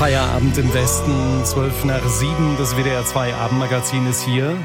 Feierabend im Westen, 7:12, das WDR 2 Abendmagazin ist hier.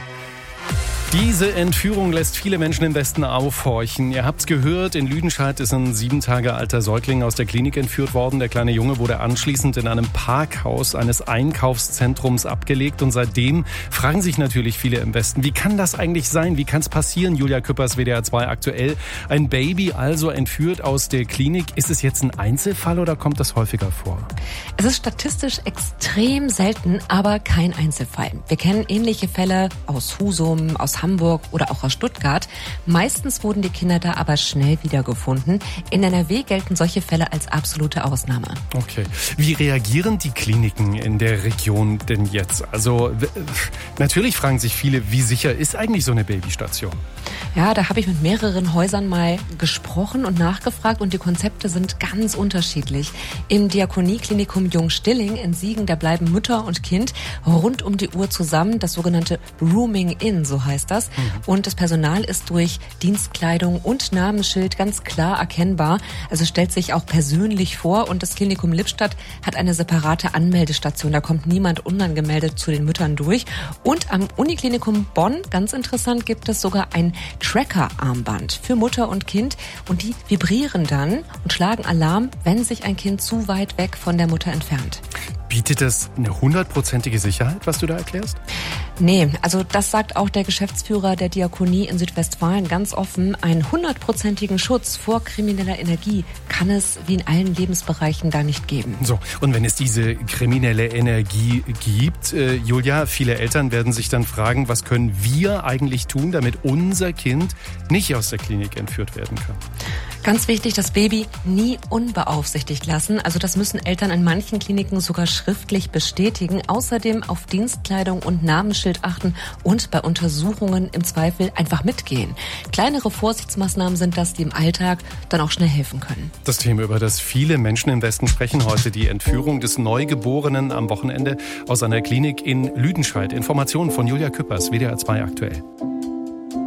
Diese Entführung lässt viele Menschen im Westen aufhorchen. Ihr habt's gehört, in Lüdenscheid ist ein 7 Tage alter Säugling aus der Klinik entführt worden. Der kleine Junge wurde anschließend in einem Parkhaus eines Einkaufszentrums abgelegt. Und seitdem fragen sich natürlich viele im Westen, wie kann das eigentlich sein? Wie kann es passieren? Julia Küppers, WDR 2 aktuell. Ein Baby also entführt aus der Klinik. Ist es jetzt ein Einzelfall oder kommt das häufiger vor? Es ist statistisch extrem selten, aber kein Einzelfall. Wir kennen ähnliche Fälle aus Husum, aus Hamburg oder auch aus Stuttgart. Meistens wurden die Kinder da aber schnell wiedergefunden. In NRW gelten solche Fälle als absolute Ausnahme. Okay. Wie reagieren die Kliniken in der Region denn jetzt? Also natürlich fragen sich viele, wie sicher ist eigentlich so eine Babystation? Ja, da habe ich mit mehreren Häusern mal gesprochen und nachgefragt und die Konzepte sind ganz unterschiedlich. Im Diakonieklinikum Jung-Stilling in Siegen, da bleiben Mutter und Kind rund um die Uhr zusammen, das sogenannte Rooming In, so heißt das. Und das Personal ist durch Dienstkleidung und Namensschild ganz klar erkennbar. Also stellt sich auch persönlich vor und das Klinikum Lippstadt hat eine separate Anmeldestation. Da kommt niemand unangemeldet zu den Müttern durch. Und am Uniklinikum Bonn, ganz interessant, gibt es sogar ein Tracker-Armband für Mutter und Kind und die vibrieren dann und schlagen Alarm, wenn sich ein Kind zu weit weg von der Mutter entfernt. Bietet das eine 100%ige Sicherheit, was du da erklärst? Nee, also das sagt auch der Geschäftsführer der Diakonie in Südwestfalen ganz offen. Einen 100%igen Schutz vor krimineller Energie kann es wie in allen Lebensbereichen da nicht geben. So, und wenn es diese kriminelle Energie gibt, Julia, viele Eltern werden sich dann fragen, was können wir eigentlich tun, damit unser Kind nicht aus der Klinik entführt werden kann? Ganz wichtig, das Baby nie unbeaufsichtigt lassen. Also das müssen Eltern in manchen Kliniken sogar schriftlich bestätigen. Außerdem auf Dienstkleidung und Namensschild achten und bei Untersuchungen im Zweifel einfach mitgehen. Kleinere Vorsichtsmaßnahmen sind das, die im Alltag dann auch schnell helfen können. Das Thema, über das viele Menschen im Westen sprechen heute, die Entführung des Neugeborenen am Wochenende aus einer Klinik in Lüdenscheid. Informationen von Julia Küppers, WDR 2 aktuell.